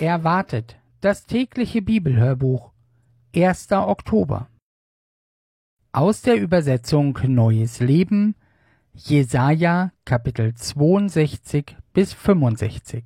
Erwartet, das tägliche Bibelhörbuch, 1. Oktober. Aus der Übersetzung Neues Leben, Jesaja, Kapitel 62 bis 65.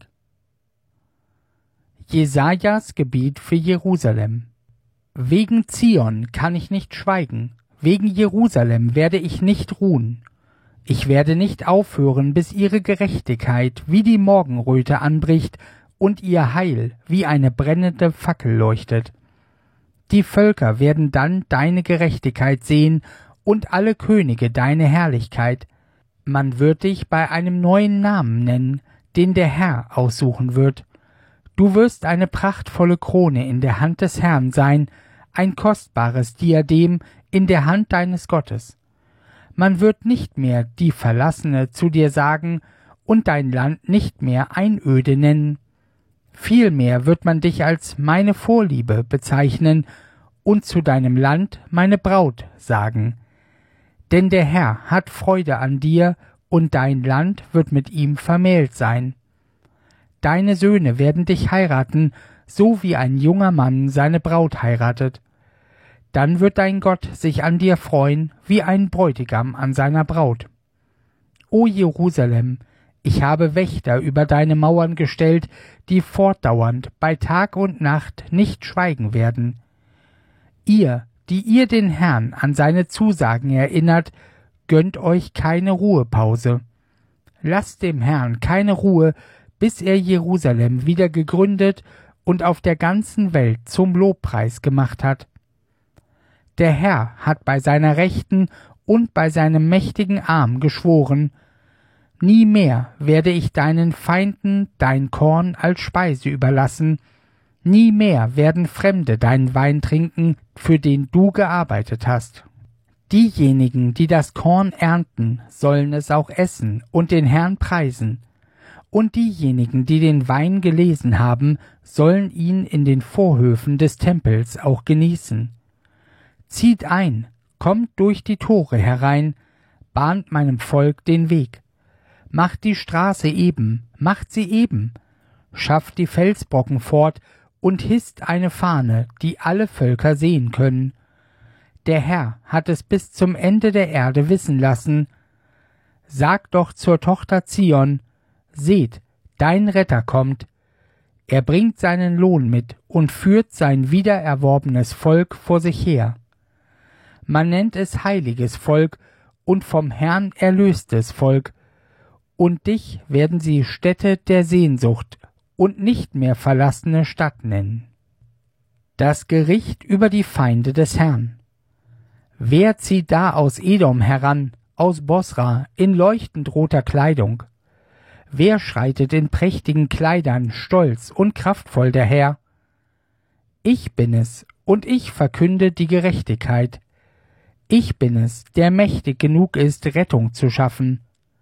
Jesajas Gebet für Jerusalem. Wegen Zion kann ich nicht schweigen, wegen Jerusalem werde ich nicht ruhen. Ich werde nicht aufhören, bis ihre Gerechtigkeit wie die Morgenröte anbricht und ihr Heil wie eine brennende Fackel leuchtet. Die Völker werden dann deine Gerechtigkeit sehen und alle Könige deine Herrlichkeit. Man wird dich bei einem neuen Namen nennen, den der Herr aussuchen wird. Du wirst eine prachtvolle Krone in der Hand des Herrn sein, ein kostbares Diadem in der Hand deines Gottes. Man wird nicht mehr die Verlassene zu dir sagen und dein Land nicht mehr Einöde nennen. Vielmehr wird man dich als meine Vorliebe bezeichnen und zu deinem Land meine Braut sagen. Denn der Herr hat Freude an dir und dein Land wird mit ihm vermählt sein. Deine Söhne werden dich heiraten, so wie ein junger Mann seine Braut heiratet. Dann wird dein Gott sich an dir freuen, wie ein Bräutigam an seiner Braut. O Jerusalem, ich habe Wächter über deine Mauern gestellt, die fortdauernd bei Tag und Nacht nicht schweigen werden. Ihr, die ihr den Herrn an seine Zusagen erinnert, gönnt euch keine Ruhepause. Lasst dem Herrn keine Ruhe, bis er Jerusalem wieder gegründet und auf der ganzen Welt zum Lobpreis gemacht hat. Der Herr hat bei seiner Rechten und bei seinem mächtigen Arm geschworen, nie mehr werde ich deinen Feinden dein Korn als Speise überlassen, nie mehr werden Fremde deinen Wein trinken, für den du gearbeitet hast. Diejenigen, die das Korn ernten, sollen es auch essen und den Herrn preisen. Und diejenigen, die den Wein gelesen haben, sollen ihn in den Vorhöfen des Tempels auch genießen. Zieht ein, kommt durch die Tore herein, bahnt meinem Volk den Weg. Macht die Straße eben, macht sie eben, schafft die Felsbrocken fort und hisst eine Fahne, die alle Völker sehen können. Der Herr hat es bis zum Ende der Erde wissen lassen. Sagt doch zur Tochter Zion, seht, dein Retter kommt. Er bringt seinen Lohn mit und führt sein wiedererworbenes Volk vor sich her. Man nennt es heiliges Volk und vom Herrn erlöstes Volk. Und dich werden sie Stätte der Sehnsucht und nicht mehr verlassene Stadt nennen. Das Gericht über die Feinde des Herrn. Wer zieht da aus Edom heran, aus Bosra, in leuchtend roter Kleidung? Wer schreitet in prächtigen Kleidern, stolz und kraftvoll daher? Ich bin es, und ich verkünde die Gerechtigkeit. Ich bin es, der mächtig genug ist, Rettung zu schaffen.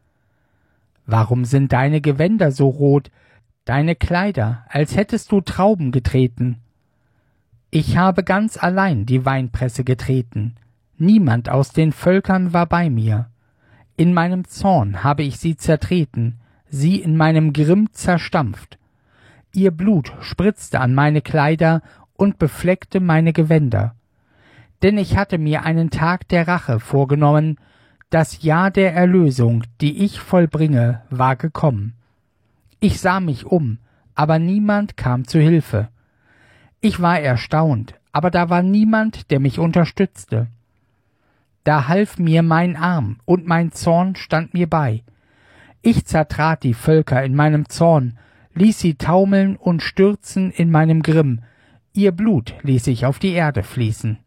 Warum sind deine Gewänder so rot, deine Kleider, als hättest du Trauben getreten? Ich habe ganz allein die Weinpresse getreten. Niemand aus den Völkern war bei mir. In meinem Zorn habe ich sie zertreten, sie in meinem Grimm zerstampft. Ihr Blut spritzte an meine Kleider und befleckte meine Gewänder. Denn ich hatte mir einen Tag der Rache vorgenommen, das Jahr der Erlösung, die ich vollbringe, war gekommen. Ich sah mich um, aber niemand kam zu Hilfe. Ich war erstaunt, aber da war niemand, der mich unterstützte. Da half mir mein Arm, und mein Zorn stand mir bei. Ich zertrat die Völker in meinem Zorn, ließ sie taumeln und stürzen in meinem Grimm, ihr Blut ließ ich auf die Erde fließen.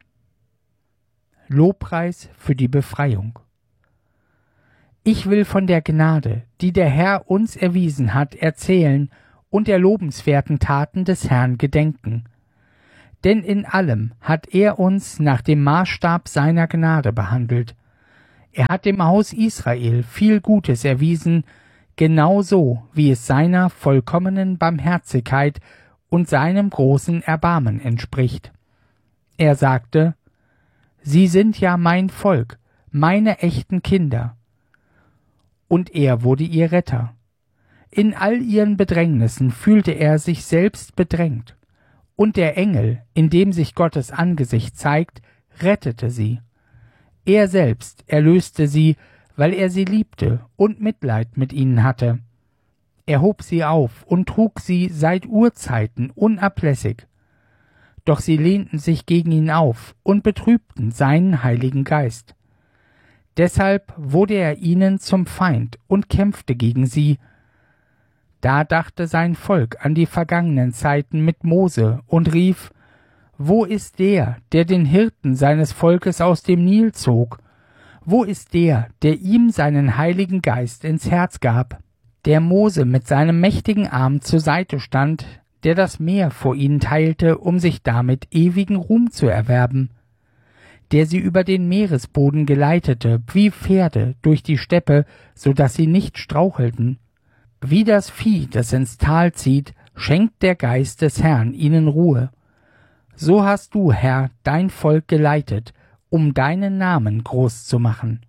Lobpreis für die Befreiung. Ich will von der Gnade, die der Herr uns erwiesen hat, erzählen und der lobenswerten Taten des Herrn gedenken. Denn in allem hat er uns nach dem Maßstab seiner Gnade behandelt. Er hat dem Haus Israel viel Gutes erwiesen, genauso wie es seiner vollkommenen Barmherzigkeit und seinem großen Erbarmen entspricht. Er sagte, Sie sind ja mein Volk, meine echten Kinder. Und er wurde ihr Retter. In all ihren Bedrängnissen fühlte er sich selbst bedrängt. Und der Engel, in dem sich Gottes Angesicht zeigt, rettete sie. Er selbst erlöste sie, weil er sie liebte und Mitleid mit ihnen hatte. Er hob sie auf und trug sie seit Urzeiten unablässig. Doch sie lehnten sich gegen ihn auf und betrübten seinen Heiligen Geist. Deshalb wurde er ihnen zum Feind und kämpfte gegen sie. Da dachte sein Volk an die vergangenen Zeiten mit Mose und rief: Wo ist der den Hirten seines Volkes aus dem Nil zog? Wo ist der ihm seinen Heiligen Geist ins Herz gab? Der Mose mit seinem mächtigen Arm zur Seite stand, der das Meer vor ihnen teilte, um sich damit ewigen Ruhm zu erwerben, der sie über den Meeresboden geleitete, wie Pferde durch die Steppe, so dass sie nicht strauchelten. Wie das Vieh, das ins Tal zieht, schenkt der Geist des Herrn ihnen Ruhe. So hast du, Herr, dein Volk geleitet, um deinen Namen groß zu machen.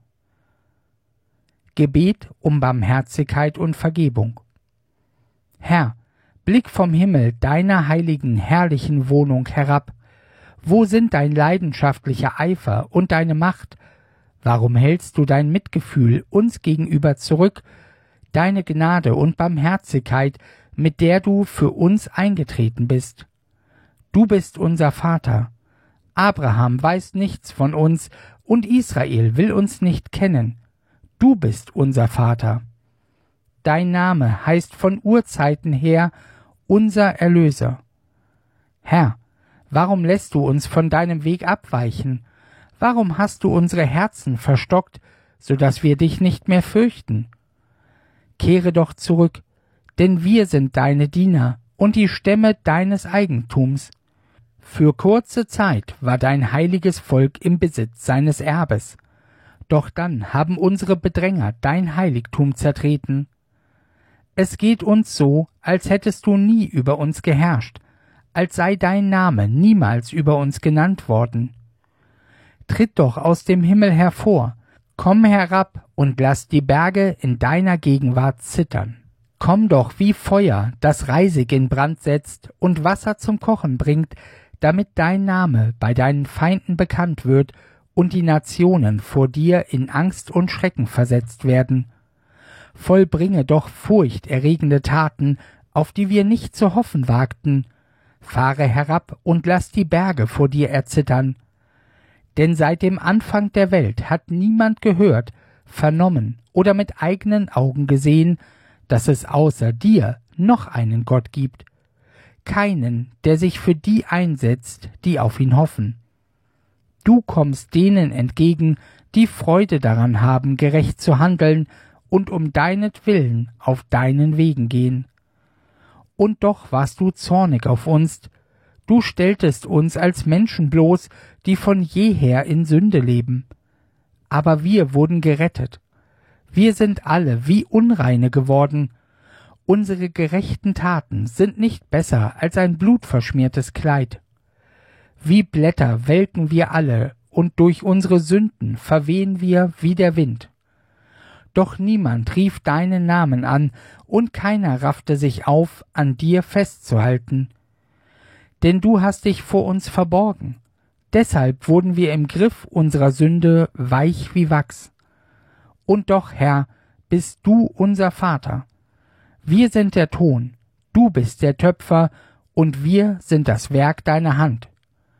Gebet um Barmherzigkeit und Vergebung. Herr, blick vom Himmel deiner heiligen, herrlichen Wohnung herab. Wo sind dein leidenschaftlicher Eifer und deine Macht? Warum hältst du dein Mitgefühl uns gegenüber zurück, deine Gnade und Barmherzigkeit, mit der du für uns eingetreten bist? Du bist unser Vater. Abraham weiß nichts von uns und Israel will uns nicht kennen. Du bist unser Vater. Dein Name heißt von Urzeiten her unser Erlöser. Herr, warum lässt du uns von deinem Weg abweichen? Warum hast du unsere Herzen verstockt, so dass wir dich nicht mehr fürchten? Kehre doch zurück, denn wir sind deine Diener und die Stämme deines Eigentums. Für kurze Zeit war dein heiliges Volk im Besitz seines Erbes. Doch dann haben unsere Bedränger dein Heiligtum zertreten. Es geht uns so, als hättest du nie über uns geherrscht, als sei dein Name niemals über uns genannt worden. Tritt doch aus dem Himmel hervor, komm herab und lass die Berge in deiner Gegenwart zittern. Komm doch wie Feuer, das Reisig in Brand setzt und Wasser zum Kochen bringt, damit dein Name bei deinen Feinden bekannt wird und die Nationen vor dir in Angst und Schrecken versetzt werden. Vollbringe doch furchterregende Taten, auf die wir nicht zu hoffen wagten. Fahre herab und lass die Berge vor dir erzittern. Denn seit dem Anfang der Welt hat niemand gehört, vernommen oder mit eigenen Augen gesehen, dass es außer dir noch einen Gott gibt. Keinen, der sich für die einsetzt, die auf ihn hoffen. Du kommst denen entgegen, die Freude daran haben, gerecht zu handeln und um deinetwillen auf deinen Wegen gehen. Und doch warst du zornig auf uns, du stelltest uns als Menschen bloß, die von jeher in Sünde leben. Aber wir wurden gerettet. Wir sind alle wie Unreine geworden. Unsere gerechten Taten sind nicht besser als ein blutverschmiertes Kleid. Wie Blätter welken wir alle, und durch unsere Sünden verwehen wir wie der Wind. Doch niemand rief deinen Namen an, und keiner raffte sich auf, an dir festzuhalten. Denn du hast dich vor uns verborgen. Deshalb wurden wir im Griff unserer Sünde weich wie Wachs. Und doch, Herr, bist du unser Vater. Wir sind der Ton, du bist der Töpfer, und wir sind das Werk deiner Hand.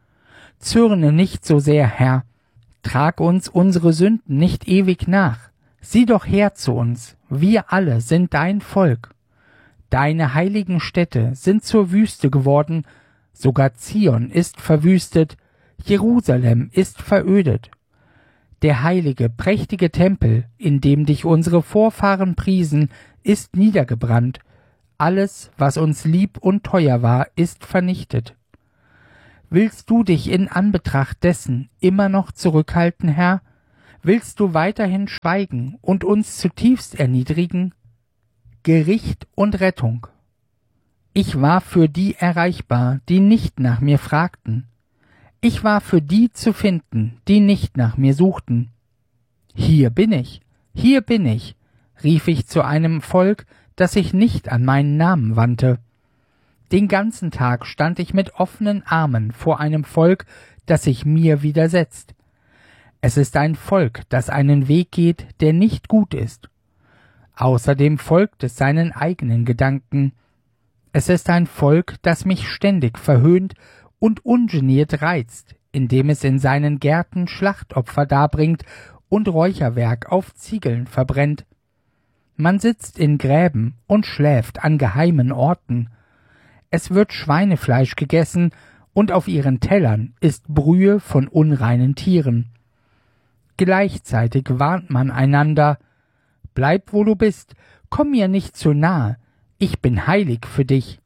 Zürne nicht so sehr, Herr, trag uns unsere Sünden nicht ewig nach. Sieh doch her zu uns, wir alle sind dein Volk. Deine heiligen Städte sind zur Wüste geworden, sogar Zion ist verwüstet, Jerusalem ist verödet. Der heilige, prächtige Tempel, in dem dich unsere Vorfahren priesen, ist niedergebrannt. Alles, was uns lieb und teuer war, ist vernichtet. Willst du dich in Anbetracht dessen immer noch zurückhalten, Herr? Willst du weiterhin schweigen und uns zutiefst erniedrigen? Gericht und Rettung. Ich war für die erreichbar, die nicht nach mir fragten. Ich war für die zu finden, die nicht nach mir suchten. Hier bin ich, rief ich zu einem Volk, dass ich nicht an meinen Namen wandte. Den ganzen Tag stand ich mit offenen Armen vor einem Volk, das sich mir widersetzt. Es ist ein Volk, das einen Weg geht, der nicht gut ist. Außerdem folgt es seinen eigenen Gedanken. Es ist ein Volk, das mich ständig verhöhnt und ungeniert reizt, indem es in seinen Gärten Schlachtopfer darbringt und Räucherwerk auf Ziegeln verbrennt. Man sitzt in Gräben und schläft an geheimen Orten. Es wird Schweinefleisch gegessen, und auf ihren Tellern ist Brühe von unreinen Tieren. Gleichzeitig warnt man einander: Bleib, wo du bist, komm mir nicht zu nahe, ich bin heilig für dich.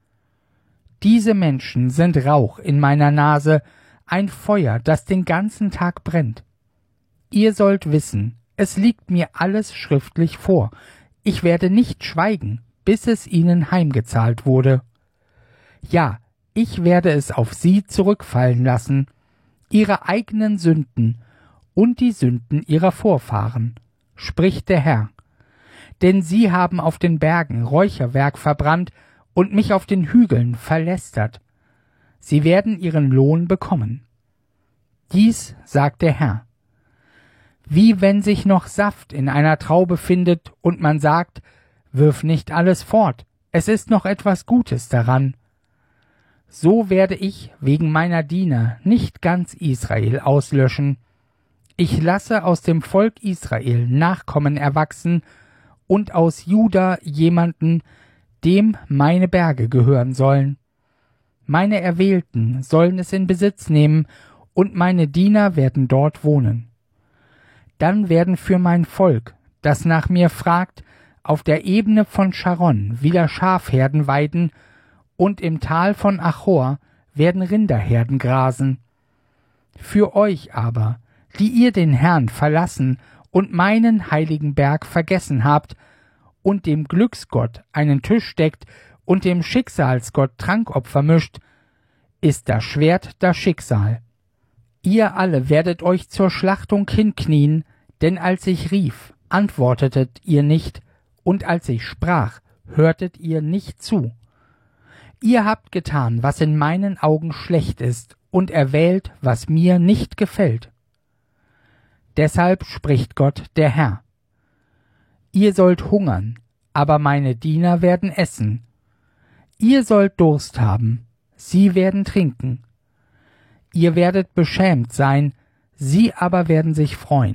Diese Menschen sind Rauch in meiner Nase, ein Feuer, das den ganzen Tag brennt. Ihr sollt wissen, es liegt mir alles schriftlich vor. Ich werde nicht schweigen, bis es ihnen heimgezahlt wurde. Ja, ich werde es auf sie zurückfallen lassen, ihre eigenen Sünden und die Sünden ihrer Vorfahren, spricht der Herr. Denn sie haben auf den Bergen Räucherwerk verbrannt und mich auf den Hügeln verlästert. Sie werden ihren Lohn bekommen. Dies sagt der Herr. Wie wenn sich noch Saft in einer Traube findet und man sagt: Wirf nicht alles fort, es ist noch etwas Gutes daran. So werde ich wegen meiner Diener nicht ganz Israel auslöschen. Ich lasse aus dem Volk Israel Nachkommen erwachsen und aus Juda jemanden, dem meine Berge gehören sollen. Meine Erwählten sollen es in Besitz nehmen, und meine Diener werden dort wohnen. Dann werden für mein Volk, das nach mir fragt, auf der Ebene von Sharon wieder Schafherden weiden, und im Tal von Achor werden Rinderherden grasen. Für euch aber, die ihr den Herrn verlassen und meinen heiligen Berg vergessen habt und dem Glücksgott einen Tisch deckt und dem Schicksalsgott Trankopfer mischt, ist das Schwert das Schicksal. Ihr alle werdet euch zur Schlachtung hinknien, denn als ich rief, antwortetet ihr nicht, und als ich sprach, hörtet ihr nicht zu. Ihr habt getan, was in meinen Augen schlecht ist, und erwählt, was mir nicht gefällt. Deshalb spricht Gott der Herr: Ihr sollt hungern, aber meine Diener werden essen. Ihr sollt Durst haben, sie werden trinken. Ihr werdet beschämt sein, sie aber werden sich freuen.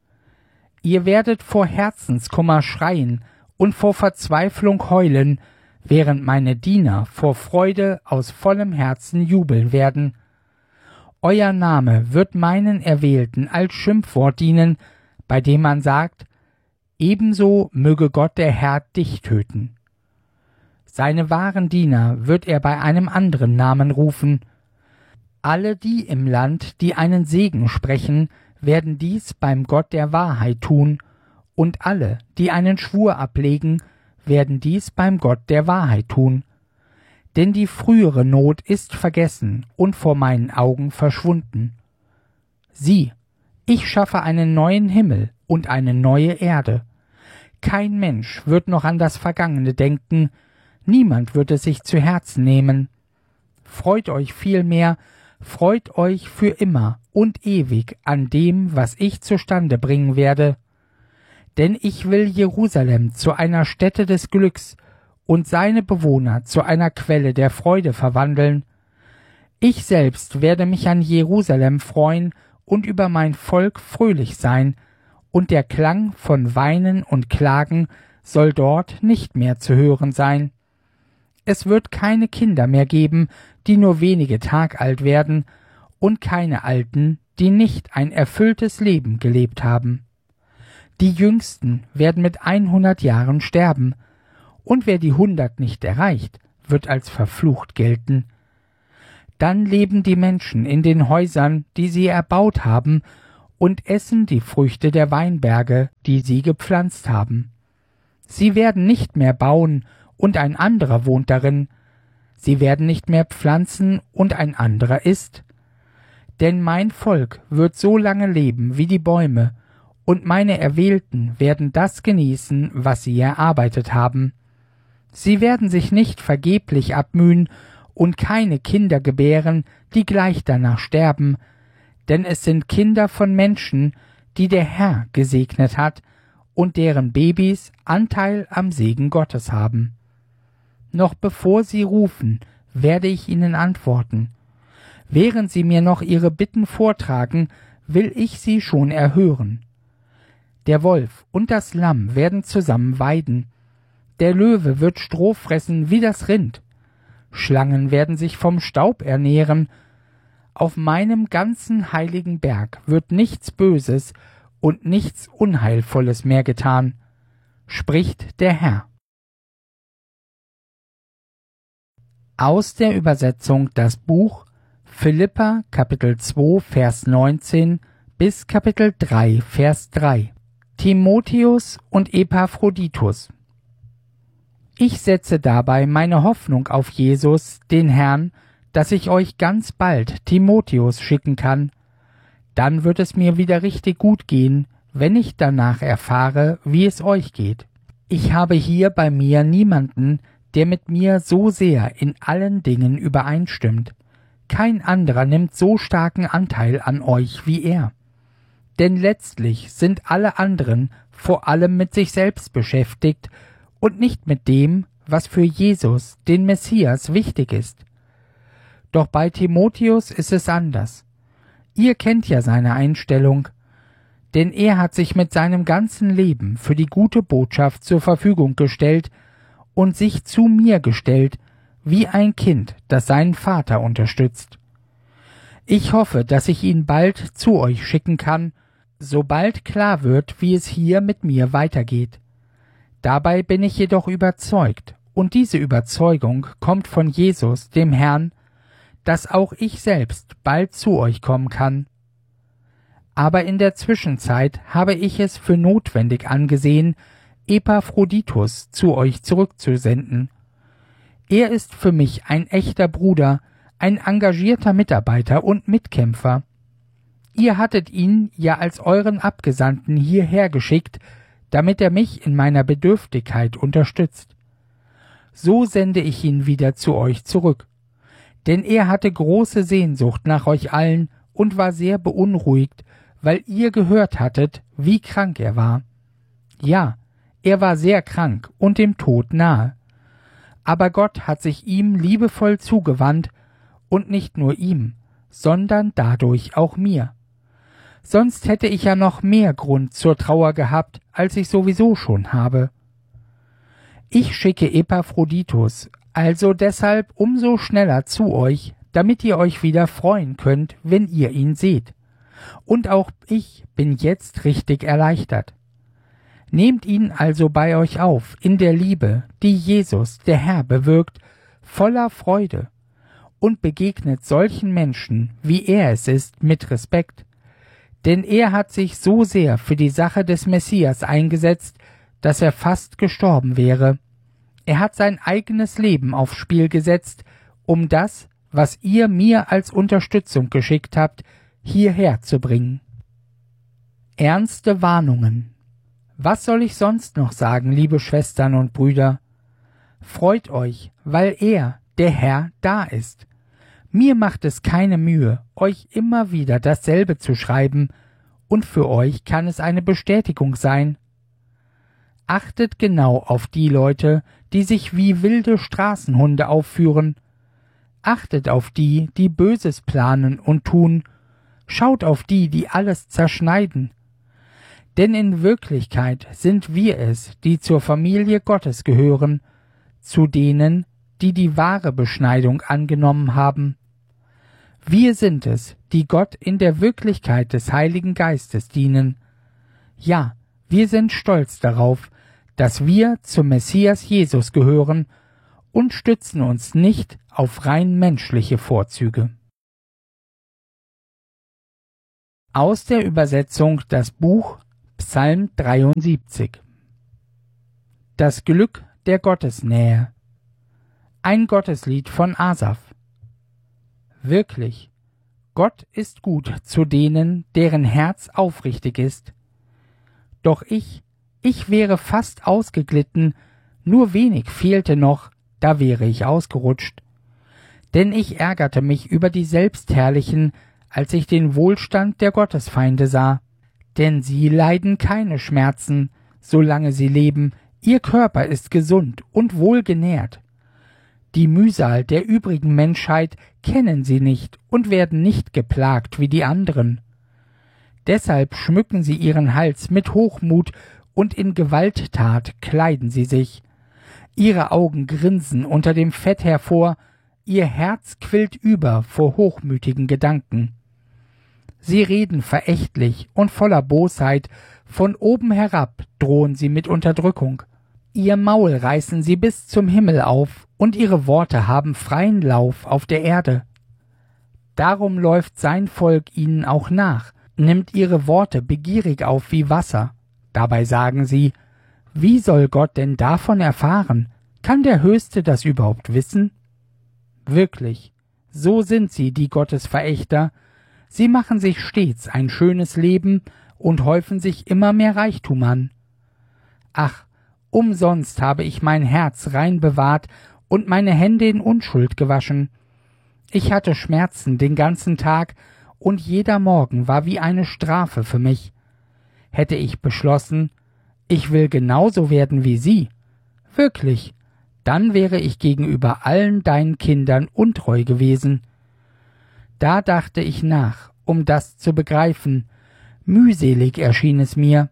Ihr werdet vor Herzenskummer schreien und vor Verzweiflung heulen, während meine Diener vor Freude aus vollem Herzen jubeln werden. Euer Name wird meinen Erwählten als Schimpfwort dienen, bei dem man sagt: Ebenso möge Gott der Herr dich töten. Seine wahren Diener wird er bei einem anderen Namen rufen. Alle die im Land, die einen Segen sprechen, werden dies beim Gott der Wahrheit tun, und alle, die einen Schwur ablegen, werden dies beim Gott der Wahrheit tun. Denn die frühere Not ist vergessen und vor meinen Augen verschwunden. Sieh, ich schaffe einen neuen Himmel und eine neue Erde. Kein Mensch wird noch an das Vergangene denken, niemand wird es sich zu Herzen nehmen. Freut euch vielmehr, freut euch für immer und ewig an dem, was ich zustande bringen werde. Denn ich will Jerusalem zu einer Stätte des Glücks und seine Bewohner zu einer Quelle der Freude verwandeln. Ich selbst werde mich an Jerusalem freuen und über mein Volk fröhlich sein, und der Klang von Weinen und Klagen soll dort nicht mehr zu hören sein. Es wird keine Kinder mehr geben, die nur wenige Tag alt werden, und keine Alten, die nicht ein erfülltes Leben gelebt haben. Die Jüngsten werden mit 100 Jahren sterben, und wer die 100 nicht erreicht, wird als verflucht gelten. Dann leben die Menschen in den Häusern, die sie erbaut haben, und essen die Früchte der Weinberge, die sie gepflanzt haben. Sie werden nicht mehr bauen, und ein anderer wohnt darin. Sie werden nicht mehr pflanzen, und ein anderer isst. Denn mein Volk wird so lange leben wie die Bäume, und meine Erwählten werden das genießen, was sie erarbeitet haben. Sie werden sich nicht vergeblich abmühen und keine Kinder gebären, die gleich danach sterben, denn es sind Kinder von Menschen, die der Herr gesegnet hat und deren Babys Anteil am Segen Gottes haben. Noch bevor sie rufen, werde ich ihnen antworten. Während sie mir noch ihre Bitten vortragen, will ich sie schon erhören. Der Wolf und das Lamm werden zusammen weiden. Der Löwe wird Stroh fressen wie das Rind. Schlangen werden sich vom Staub ernähren. Auf meinem ganzen heiligen Berg wird nichts Böses und nichts Unheilvolles mehr getan, spricht der Herr. Aus der Übersetzung das Buch Philipper Kapitel 2 Vers 19 bis Kapitel 3 Vers 3. Timotheus und Epaphroditus. Ich setze dabei meine Hoffnung auf Jesus, den Herrn, dass ich euch ganz bald Timotheus schicken kann. Dann wird es mir wieder richtig gut gehen, wenn ich danach erfahre, wie es euch geht. Ich habe hier bei mir niemanden, der mit mir so sehr in allen Dingen übereinstimmt. Kein anderer nimmt so starken Anteil an euch wie er. Denn letztlich sind alle anderen vor allem mit sich selbst beschäftigt und nicht mit dem, was für Jesus, den Messias, wichtig ist. Doch bei Timotheus ist es anders. Ihr kennt ja seine Einstellung, denn er hat sich mit seinem ganzen Leben für die gute Botschaft zur Verfügung gestellt und sich zu mir gestellt, wie ein Kind, das seinen Vater unterstützt. Ich hoffe, dass ich ihn bald zu euch schicken kann, sobald klar wird, wie es hier mit mir weitergeht. Dabei bin ich jedoch überzeugt, und diese Überzeugung kommt von Jesus, dem Herrn, dass auch ich selbst bald zu euch kommen kann. Aber in der Zwischenzeit habe ich es für notwendig angesehen, Epaphroditus zu euch zurückzusenden. Er ist für mich ein echter Bruder, ein engagierter Mitarbeiter und Mitkämpfer. Ihr hattet ihn ja als euren Abgesandten hierher geschickt, damit er mich in meiner Bedürftigkeit unterstützt. So sende ich ihn wieder zu euch zurück. Denn er hatte große Sehnsucht nach euch allen und war sehr beunruhigt, weil ihr gehört hattet, wie krank er war. Ja, er war sehr krank und dem Tod nahe. Aber Gott hat sich ihm liebevoll zugewandt, und nicht nur ihm, sondern dadurch auch mir. Sonst hätte ich ja noch mehr Grund zur Trauer gehabt, als ich sowieso schon habe. Ich schicke Epaphroditus also deshalb umso schneller zu euch, damit ihr euch wieder freuen könnt, wenn ihr ihn seht. Und auch ich bin jetzt richtig erleichtert. Nehmt ihn also bei euch auf, in der Liebe, die Jesus, der Herr, bewirkt, voller Freude, und begegnet solchen Menschen, wie er es ist, mit Respekt. Denn er hat sich so sehr für die Sache des Messias eingesetzt, dass er fast gestorben wäre. Er hat sein eigenes Leben aufs Spiel gesetzt, um das, was ihr mir als Unterstützung geschickt habt, hierher zu bringen. Ernste Warnungen. Was soll ich sonst noch sagen, liebe Schwestern und Brüder? Freut euch, weil er, der Herr, da ist. Mir macht es keine Mühe, euch immer wieder dasselbe zu schreiben, und für euch kann es eine Bestätigung sein. Achtet genau auf die Leute, die sich wie wilde Straßenhunde aufführen. Achtet auf die, die Böses planen und tun. Schaut auf die, die alles zerschneiden. Denn in Wirklichkeit sind wir es, die zur Familie Gottes gehören, zu denen, die die wahre Beschneidung angenommen haben. Wir sind es, die Gott in der Wirklichkeit des Heiligen Geistes dienen. Ja, wir sind stolz darauf, dass wir zum Messias Jesus gehören und stützen uns nicht auf rein menschliche Vorzüge. Aus der Übersetzung das Buch Psalm 73. Das Glück der Gottesnähe. Ein Gotteslied von Asaf. Wirklich, Gott ist gut zu denen, deren Herz aufrichtig ist. Doch ich wäre fast ausgeglitten, Nur wenig fehlte noch, da wäre ich ausgerutscht. Denn ich ärgerte mich über die Selbstherrlichen, als ich den Wohlstand der Gottesfeinde sah. Denn sie leiden keine Schmerzen, solange sie leben, ihr Körper ist gesund und wohlgenährt. Die Mühsal der übrigen Menschheit kennen sie nicht und werden nicht geplagt wie die anderen. Deshalb schmücken sie ihren Hals mit Hochmut und in Gewalttat kleiden sie sich. Ihre Augen grinsen unter dem Fett hervor, ihr Herz quillt über vor hochmütigen Gedanken. Sie reden verächtlich und voller Bosheit, von oben herab drohen sie mit Unterdrückung. Ihr Maul reißen sie bis zum Himmel auf, und ihre Worte haben freien Lauf auf der Erde. Darum läuft sein Volk ihnen auch nach, nimmt ihre Worte begierig auf wie Wasser. Dabei sagen sie, wie soll Gott denn davon erfahren? Kann der Höchste das überhaupt wissen? Wirklich, so sind sie, die Gottesverächter. Sie machen sich stets ein schönes Leben und häufen sich immer mehr Reichtum an. Ach, umsonst habe ich mein Herz rein bewahrt und meine Hände in Unschuld gewaschen. Ich hatte Schmerzen den ganzen Tag, und jeder Morgen war wie eine Strafe für mich. Hätte ich beschlossen, ich will genauso werden wie Sie, wirklich, dann wäre ich gegenüber allen deinen Kindern untreu gewesen. Da dachte ich nach, um das zu begreifen, mühselig erschien es mir.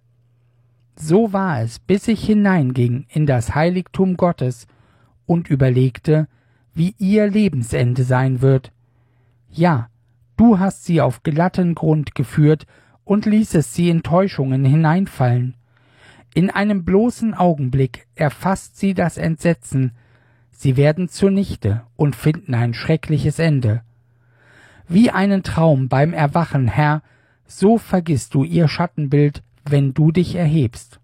So war es, bis ich hineinging in das Heiligtum Gottes und überlegte, wie ihr Lebensende sein wird. Ja, du hast sie auf glatten Grund geführt und ließest sie in Täuschungen hineinfallen. In einem bloßen Augenblick erfasst sie das Entsetzen. Sie werden zunichte und finden ein schreckliches Ende. Wie einen Traum beim Erwachen, Herr, so vergisst du ihr Schattenbild, wenn du dich erhebst.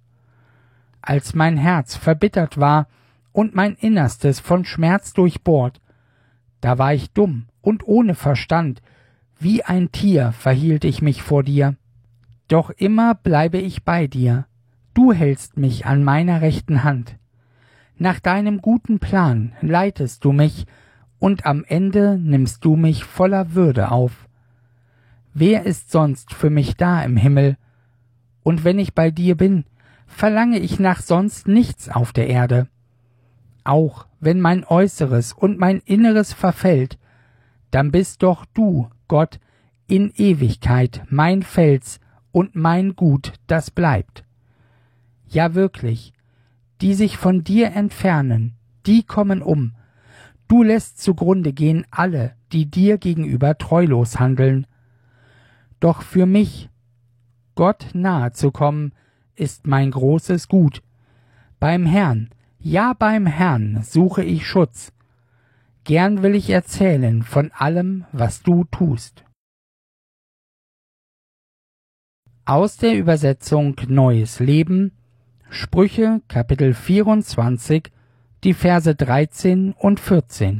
Als mein Herz verbittert war und mein Innerstes von Schmerz durchbohrt, da war ich dumm und ohne Verstand, wie ein Tier verhielt ich mich vor dir. Doch immer bleibe ich bei dir, du hältst mich an meiner rechten Hand. Nach deinem guten Plan leitest du mich, und am Ende nimmst du mich voller Würde auf. Wer ist sonst für mich da im Himmel? Und wenn ich bei dir bin, verlange ich nach sonst nichts auf der Erde. Auch wenn mein Äußeres und mein Inneres verfällt, dann bist doch du, Gott, in Ewigkeit mein Fels und mein Gut, das bleibt. Ja wirklich, die sich von dir entfernen, die kommen um. Du lässt zugrunde gehen alle, die dir gegenüber treulos handeln. Doch für mich, Gott nahe zu kommen, ist mein großes Gut. Beim Herrn, ja beim Herrn suche ich Schutz. Gern will ich erzählen von allem, was du tust. Aus der Übersetzung Neues Leben, Sprüche, Kapitel 24, die Verse 13 und 14.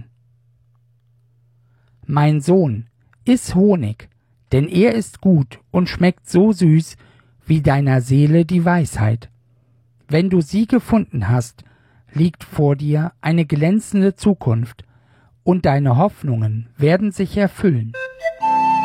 Mein Sohn, iss Honig, denn er ist gut und schmeckt so süß, wie deiner Seele die Weisheit. Wenn du sie gefunden hast, liegt vor dir eine glänzende Zukunft, und deine Hoffnungen werden sich erfüllen.